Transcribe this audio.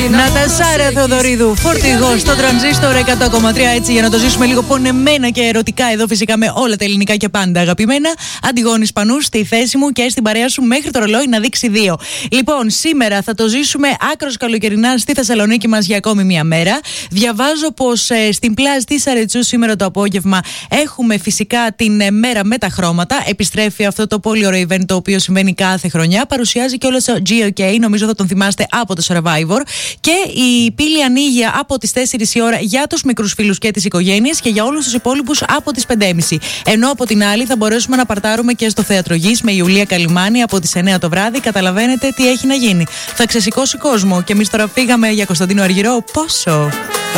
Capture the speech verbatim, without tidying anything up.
Νατασάρα Θεοδωρίδου, φορτηγό στο τρανζίστορ εκατό κόμμα τρία, έτσι για να το ζήσουμε λίγο πονεμένα και ερωτικά εδώ, φυσικά με όλα τα ελληνικά και πάντα αγαπημένα. Αντιγόνης Πανούς στη θέση μου και στην παρέα σου μέχρι το ρολόι να δείξει δύο. Λοιπόν, σήμερα θα το ζήσουμε άκρος καλοκαιρινά στη Θεσσαλονίκη μας για ακόμη μία μέρα. Διαβάζω πως ε, στην πλάζ της Αρετσού σήμερα το απόγευμα έχουμε φυσικά την ε, μέρα με τα χρώματα. Επιστρέφει αυτό το πολύ ωραίο event το οποίο συμβαίνει κάθε χρονιά. Παρουσιάζει και όλο το τζι ο κέι, νομίζω θα τον θυμάστε από το Survivor. Και η πύλη ανοίγει από τις τέσσερις η ώρα για τους μικρούς φίλους και τις οικογένειες και για όλους τους υπόλοιπους από τις πέντε και μισή. Ενώ από την άλλη θα μπορέσουμε να παρτάρουμε και στο Θέατρο Γης με Ιουλία Καλυμάνη από τις εννιά το βράδυ. Καταλαβαίνετε τι έχει να γίνει. Θα ξεσηκώσει κόσμο και εμείς τώρα φύγαμε για Κωνσταντίνο Αργυρό. Πόσο!